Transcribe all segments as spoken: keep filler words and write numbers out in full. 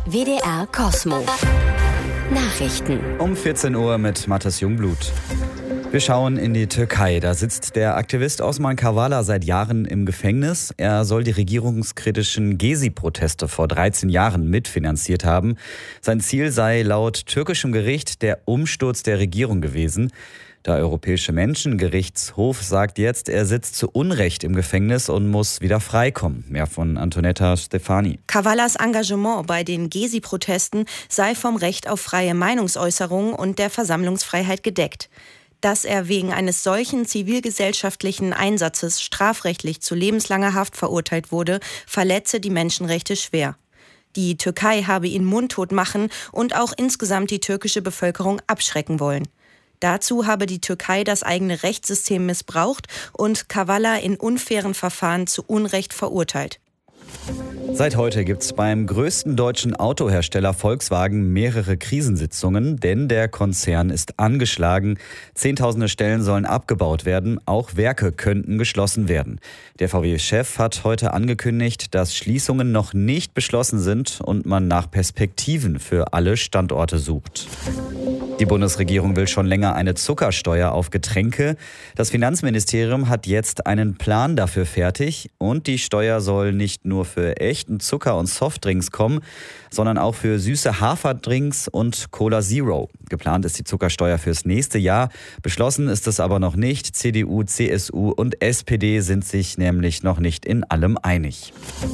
W D R Kosmo. Nachrichten. Um vierzehn Uhr mit Mathis Jungblut. Wir schauen in die Türkei. Da sitzt der Aktivist Osman Kavala seit Jahren im Gefängnis. Er soll die regierungskritischen Gezi-Proteste vor dreizehn Jahren mitfinanziert haben. Sein Ziel sei laut türkischem Gericht der Umsturz der Regierung gewesen. Der Europäische Menschengerichtshof sagt jetzt, er sitzt zu Unrecht im Gefängnis und muss wieder freikommen. Mehr von Antonetta Stefani. Kavalas Engagement bei den Gezi-Protesten sei vom Recht auf freie Meinungsäußerung und der Versammlungsfreiheit gedeckt. Dass er wegen eines solchen zivilgesellschaftlichen Einsatzes strafrechtlich zu lebenslanger Haft verurteilt wurde, verletze die Menschenrechte schwer. Die Türkei habe ihn mundtot machen und auch insgesamt die türkische Bevölkerung abschrecken wollen. Dazu habe die Türkei das eigene Rechtssystem missbraucht und Kavala in unfairen Verfahren zu Unrecht verurteilt. Seit heute gibt es beim größten deutschen Autohersteller Volkswagen mehrere Krisensitzungen, denn der Konzern ist angeschlagen. Zehntausende Stellen sollen abgebaut werden, auch Werke könnten geschlossen werden. Der V W-Chef hat heute angekündigt, dass Schließungen noch nicht beschlossen sind und man nach Perspektiven für alle Standorte sucht. Die Bundesregierung will schon länger eine Zuckersteuer auf Getränke. Das Finanzministerium hat jetzt einen Plan dafür fertig und die Steuer soll nicht nur für echten Zucker und Softdrinks kommen, sondern auch für süße Haferdrinks und Cola Zero. Geplant ist die Zuckersteuer fürs nächste Jahr. Beschlossen ist es aber noch nicht. C D U, C S U und S P D sind sich nämlich noch nicht in allem einig.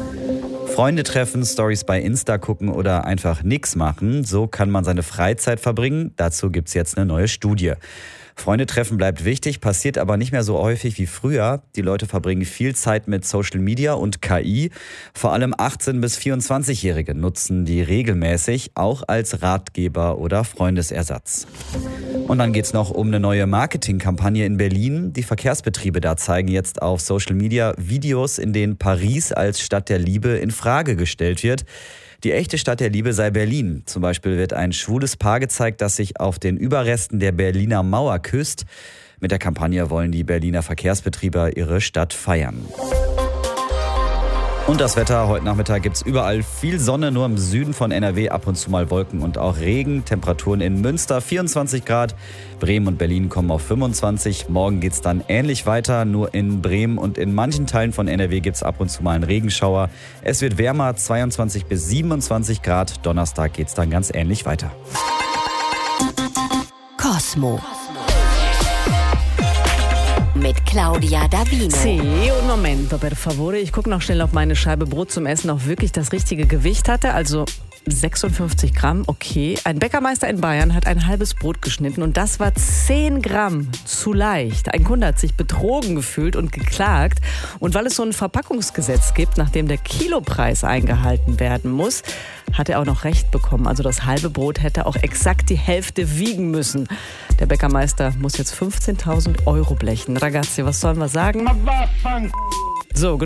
Freunde treffen, Stories bei Insta gucken oder einfach nix machen. So kann man seine Freizeit verbringen. Dazu gibt's jetzt eine neue Studie. Freunde treffen bleibt wichtig, passiert aber nicht mehr so häufig wie früher. Die Leute verbringen viel Zeit mit Social Media und K I. Vor allem achtzehn- bis vierundzwanzigjährige nutzen die regelmäßig, auch als Ratgeber oder Freundesersatz. Und dann geht's noch um eine neue Marketingkampagne in Berlin. Die Verkehrsbetriebe da zeigen jetzt auf Social Media Videos, in denen Paris als Stadt der Liebe in Frage gestellt wird. Die echte Stadt der Liebe sei Berlin. Zum Beispiel wird ein schwules Paar gezeigt, das sich auf den Überresten der Berliner Mauer küsst. Mit der Kampagne wollen die Berliner Verkehrsbetriebe ihre Stadt feiern. Und das Wetter, heute Nachmittag gibt's überall viel Sonne, nur im Süden von N R W ab und zu mal Wolken und auch Regen. Temperaturen in Münster vierundzwanzig Grad, Bremen und Berlin kommen auf fünfundzwanzig. Morgen geht's dann ähnlich weiter, nur in Bremen und in manchen Teilen von N R W gibt's ab und zu mal einen Regenschauer. Es wird wärmer, zweiundzwanzig bis siebenundzwanzig Grad. Donnerstag geht's dann ganz ähnlich weiter. Kosmo. Mit Claudia Davino. Sì, un momento, per favore. Ich gucke noch schnell, ob meine Scheibe Brot zum Essen auch wirklich das richtige Gewicht hatte. Also sechsundfünfzig Gramm, okay. Ein Bäckermeister in Bayern hat ein halbes Brot geschnitten und das war zehn Gramm zu leicht. Ein Kunde hat sich betrogen gefühlt und geklagt. Und weil es so ein Verpackungsgesetz gibt, nach dem der Kilopreis eingehalten werden muss, hat er auch noch Recht bekommen. Also das halbe Brot hätte auch exakt die Hälfte wiegen müssen. Der Bäckermeister muss jetzt fünfzehntausend Euro blechen. Ragazzi, was sollen wir sagen? So,